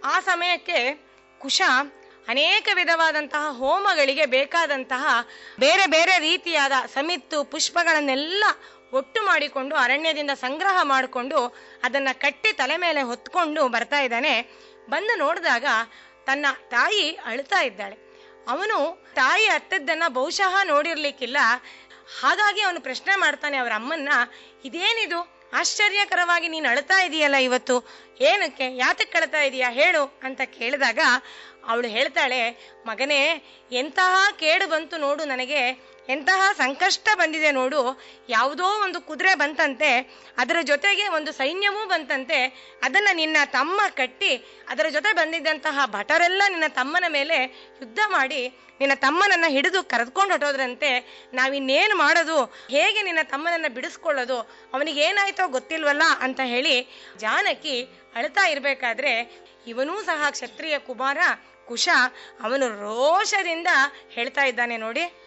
ಆ ಸಮಯಕ್ಕೆ ಕುಶ ಅನೇಕ ವಿಧವಾದಂತಹ ಹೋಮಗಳಿಗೆ ಬೇಕಾದಂತಹ ಬೇರೆ ಬೇರೆ ರೀತಿಯಾದ ಸಮಿತ್ತು ಪುಷ್ಪಗಳನ್ನೆಲ್ಲ ಒಟ್ಟು ಮಾಡಿಕೊಂಡು ಅರಣ್ಯದಿಂದ ಸಂಗ್ರಹ ಮಾಡಿಕೊಂಡು ಅದನ್ನ ಕಟ್ಟಿ ತಲೆ ಮೇಲೆ ಹೊತ್ಕೊಂಡು ಬರ್ತಾ ಇದ್ದಾನೆ. ಬಂದು ನೋಡಿದಾಗ ತನ್ನ ತಾಯಿ ಅಳ್ತಾ ಇದ್ದಾಳೆ. ಅವನು ತಾಯಿ ಅತ್ತದ್ದನ್ನ ಬಹುಶಃ ನೋಡಿರ್ಲಿಕ್ಕಿಲ್ಲ. ಹಾಗಾಗಿ ಅವನು ಪ್ರಶ್ನೆ ಮಾಡ್ತಾನೆ ಅವರ ಅಮ್ಮನ್ನ, ಇದೇನಿದು ಆಶ್ಚರ್ಯಕರವಾಗಿ ನೀನು ಅಳ್ತಾ ಇದೀಯಲ್ಲ ಇವತ್ತು, ಏನಕ್ಕೆ, ಯಾತಕ್ಕೆ ಅಳ್ತಾ ಇದೀಯಾ ಹೇಳು ಅಂತ ಕೇಳಿದಾಗ ಅವಳು ಹೇಳ್ತಾಳೆ, ಮಗನೇ, ಎಂತಹ ಕೇಡು ಬಂತು ನೋಡು ನನಗೆ, ಎಂತಹ ಸಂಕಷ್ಟ ಬಂದಿದೆ ನೋಡು. ಯಾವುದೋ ಒಂದು ಕುದುರೆ ಬಂತಂತೆ, ಅದರ ಜೊತೆಗೆ ಒಂದು ಸೈನ್ಯವೂ ಬಂತಂತೆ. ಅದನ್ನ ನಿನ್ನ ತಮ್ಮ ಕಟ್ಟಿ ಅದರ ಜೊತೆ ಬಂದಿದ್ದಂತಹ ಭಟರೆಲ್ಲ ನಿನ್ನ ತಮ್ಮನ ಮೇಲೆ ಯುದ್ಧ ಮಾಡಿ ನಿನ್ನ ತಮ್ಮನನ್ನ ಹಿಡಿದು ಕರೆದುಕೊಂಡು ಹೊಟ್ಟೋದ್ರಂತೆ. ನಾವಿನ್ನೇನು ಮಾಡೋದು, ಹೇಗೆ ನಿನ್ನ ತಮ್ಮನನ್ನ ಬಿಡಿಸ್ಕೊಳ್ಳೋದು, ಅವನಿಗೆ ಏನಾಯ್ತೋ ಗೊತ್ತಿಲ್ವಲ್ಲ ಅಂತ ಹೇಳಿ ಜಾನಕಿ ಅಳ್ತಾ ಇರ್ಬೇಕಾದ್ರೆ ಇವನೂ ಸಹ ಕ್ಷತ್ರಿಯ ಕುಮಾರ ಕುಶ ಅವನು ರೋಷದಿಂದ ಹೇಳ್ತಾ ಇದ್ದಾನೆ ನೋಡಿ.